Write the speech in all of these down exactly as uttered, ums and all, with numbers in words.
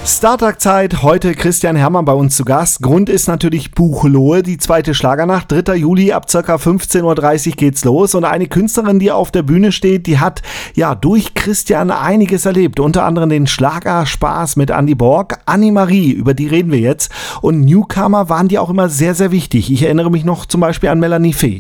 Starttag-Zeit, heute Christian Herrmann bei uns zu Gast. Grund ist natürlich Buchloe, die zweite Schlagernacht. dritter Juli ab ca. fünfzehn Uhr dreißig geht's los. Und eine Künstlerin, die auf der Bühne steht, die hat ja durch Christian einiges erlebt. Unter anderem den Schlagerspaß mit Andy Borg. Annemarie, über die reden wir jetzt. Und Newcomer waren die auch immer sehr, sehr wichtig. Ich erinnere mich noch zum Beispiel an Melanie Fee.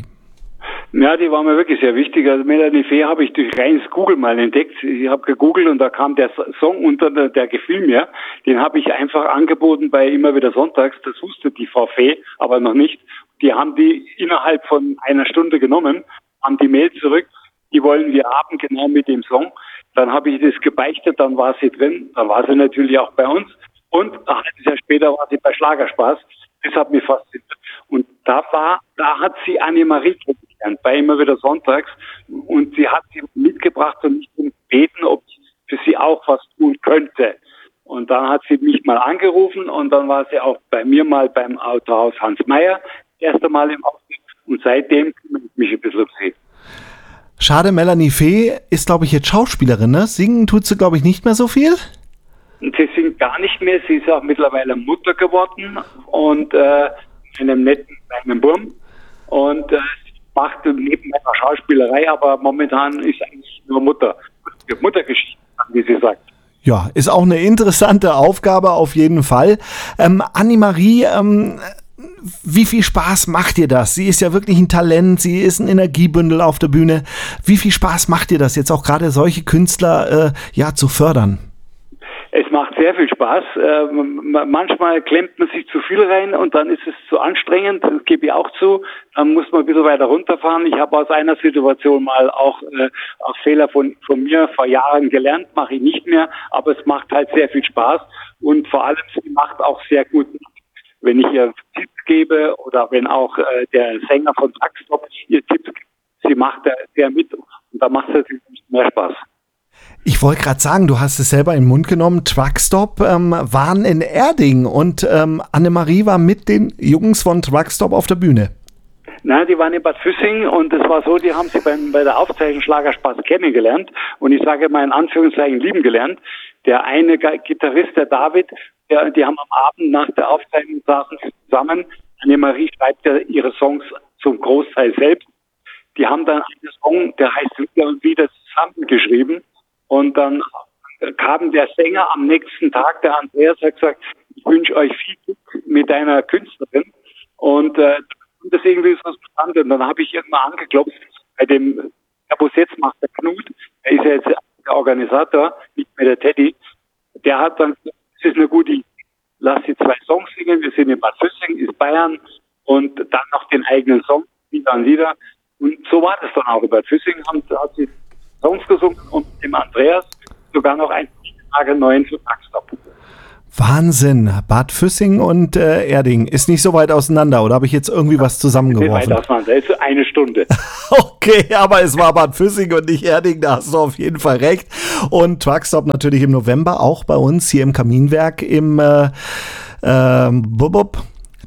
Ja, die war mir wirklich sehr wichtig. Also Melanie Fee habe ich durch reines Google mal entdeckt. Ich habe gegoogelt und da kam der Song unter, der, der gefiel mir. Den habe ich einfach angeboten bei Immer wieder Sonntags. Das wusste die Frau Fee, aber noch nicht. Die haben die innerhalb von einer Stunde genommen, haben die Mail zurück. Die wollen wir haben, genau mit dem Song. Dann habe ich das gebeichtet, dann war sie drin. Dann war sie natürlich auch bei uns. Und ein halbes Jahr später war sie bei Schlagerspaß. Das hat mich fasziniert. Und da war, da hat sie Annemarie kennengelernt, bei Immer wieder Sonntags. Und sie hat sie mitgebracht und mich gebeten, ob ich für sie auch was tun könnte. Und dann hat sie mich mal angerufen und dann war sie auch bei mir mal beim Autohaus Hans Meyer, das erste Mal im Auftritt. Und seitdem kümmere ich mich ein bisschen um sie. Schade, Melanie Fee ist, glaube ich, jetzt Schauspielerin, ne? Singen tut sie, glaube ich, nicht mehr so viel. Sie singt gar nicht mehr. Sie ist auch mittlerweile Mutter geworden und äh, einem netten kleinen Burm. Und äh, macht neben meiner Schauspielerei, aber momentan ist eigentlich nur Mutter. Muttergeschichte, wie sie sagt. Ja, ist auch eine interessante Aufgabe auf jeden Fall. Ähm, Annemarie, ähm, wie viel Spaß macht dir das? Sie ist ja wirklich ein Talent, sie ist ein Energiebündel auf der Bühne. Wie viel Spaß macht dir das jetzt auch gerade solche Künstler äh, ja zu fördern? Es macht sehr viel Spaß. Äh, manchmal klemmt man sich zu viel rein und dann ist es zu anstrengend. Das gebe ich auch zu. Dann muss man ein bisschen weiter runterfahren. Ich habe aus einer Situation mal auch äh, aus Fehler von, von mir vor Jahren gelernt. Mache ich nicht mehr. Aber es macht halt sehr viel Spaß. Und vor allem, sie macht auch sehr gut mit. Wenn ich ihr Tipps gebe oder wenn auch äh, der Sänger von Truckstop ihr Tipps gibt, sie macht da sehr mit. Und da macht es natürlich mehr Spaß. Ich wollte gerade sagen, du hast es selber in den Mund genommen, Truckstop ähm, waren in Erding und ähm, Annemarie war mit den Jungs von Truckstop auf der Bühne. Nein, die waren in Bad Füssing und es war so, die haben sie beim, bei der Aufzeichnung Schlagerspaß kennengelernt und ich sage mal in Anführungszeichen lieben gelernt. Der eine Gitarrist, der David, der, die haben am Abend nach der Aufzeichnung saßen zusammen. Annemarie schreibt ja ihre Songs zum Großteil selbst. Die haben dann einen Song, der heißt Wieder und Wieder zusammengeschrieben. Und dann kam der Sänger am nächsten Tag, der Andreas, hat gesagt, ich wünsche euch viel Glück mit deiner Künstlerin. Und äh, das irgendwie so zustande. Und dann habe ich irgendwann angeklopft bei dem, der wo es jetzt macht, der Knut, der ist ja jetzt der Organisator, nicht mehr der Teddy. Der hat dann gesagt, das ist eine gute Idee. Lass die zwei Songs singen, wir sind in Bad Füssing, ist Bayern. Und dann noch den eigenen Song, wieder und wieder. Und so war das dann auch in Bad Füssing, haben, hat sie Songs gesungen und dem Andreas sogar noch ein Tage neuen für Truckstop. Wahnsinn, Bad Füssing und äh, Erding ist nicht so weit auseinander, oder habe ich jetzt irgendwie was zusammengeworfen? Nicht weit auseinander, ist eine Stunde. Okay, aber es war Bad Füssing und nicht Erding, da hast du auf jeden Fall recht. Und Truckstop natürlich im November, auch bei uns hier im Kaminwerk im äh, äh, Bubub.